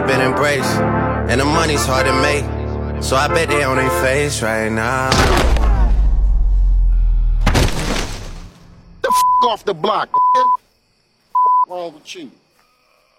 been embraced, and the money's hard to make, so I bet they on their face right now. The f*** off the block, nigga. What's wrong with you?